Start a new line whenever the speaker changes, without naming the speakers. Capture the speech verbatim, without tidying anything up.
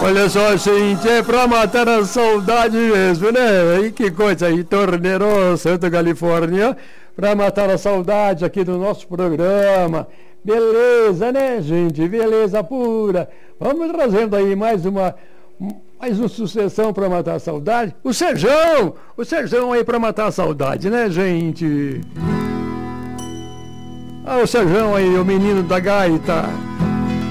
Olha só, gente, é pra matar a saudade mesmo, né? E que coisa aí, Torneiro, Santa Califórnia, pra matar a saudade aqui do nosso programa. Beleza, né, gente? Beleza pura. Vamos trazendo aí mais uma, mais uma sucessão pra matar a saudade. O Serjão, o Serjão aí pra matar a saudade, né, gente? Ah, o Serjão aí, o menino da gaita.